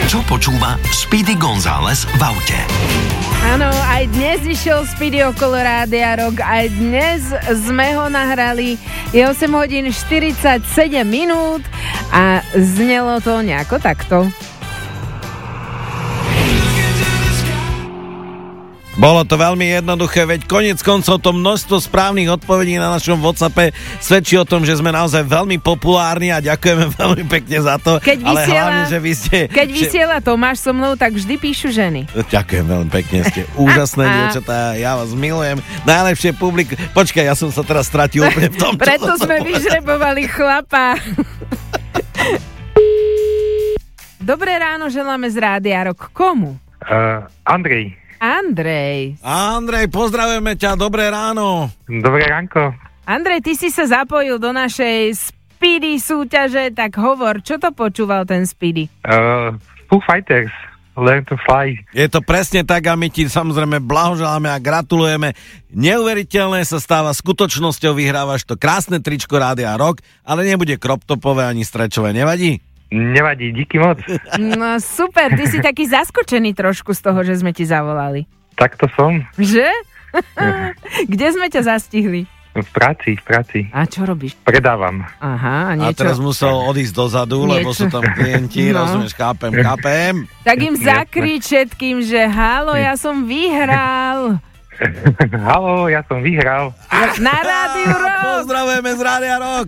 Čo počúva Speedy González v aute? Áno, aj dnes išiel Speedy okolo Rádia Rock, aj dnes sme ho nahrali. Je 8 hodín 47 minút a znelo to nejako takto. Bolo to veľmi jednoduché, veď koniec koncov to množstvo správnych odpovedí na našom WhatsAppe svedčí o tom, že sme naozaj veľmi populárni a ďakujeme veľmi pekne za to. Hlavne, že vy ste... Keď vysiela Tomáš so mnou, tak vždy píšu ženy. Ďakujem veľmi pekne, ste úžasné dievčatá, ja vás milujem. Najlepšie publikum. Počkaj, ja som sa teraz stratil úplne v tom, čo Preto sme vyžrebovali chlapa. Dobré ráno želáme z Rádia Rock. Komu? Andrej, pozdravujeme ťa, dobré ráno. dobré ránko. Andrej, ty si sa zapojil do našej Speedy súťaže, tak hovor, čo to počúval ten Speedy? Foo Fighters, Learn to Fly. Je to presne tak a my ti samozrejme blahoželáme a gratulujeme. Neuveriteľné sa stáva skutočnosťou, vyhrávaš to krásne tričko Rádia Rock, ale nebude crop topové ani strečové, nevadí? Nevadí, díky moc. No super, ty si taký zaskočený trošku z toho, že sme ti zavolali. Tak to som. Že? Kde sme ťa zastihli? V práci. A čo robíš? Predávam. Aha, A teraz musel odísť dozadu, lebo sú tam klienti, rozumieš, chápem. Tak im zakrič všetkým, že halo, ja som vyhral. Haló, ja som vyhral. Na Rádiu Rock. Pozdravujeme z Rádia Rock.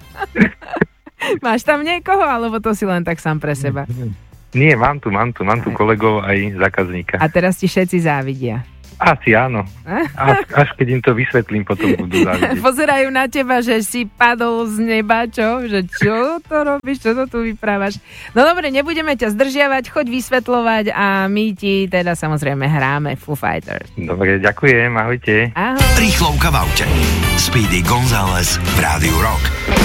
Máš tam niekoho, alebo to si len tak sám pre seba? Nie, mám tu kolegov aj zákazníka. A teraz ti všetci závidia. Asi áno. Až keď im to vysvetlím, potom budú závidieť. Pozerajú na teba, že si padol z neba, čo? Že čo to robíš, čo to tu vyprávaš? No dobre, nebudeme ťa zdržiavať, choď vysvetľovať a my ti teda samozrejme hráme Foo Fighters. Dobre, ďakujem, ahojte. Ahoj. Rýchlovka v aute. Speedy González v Rádiu Rock.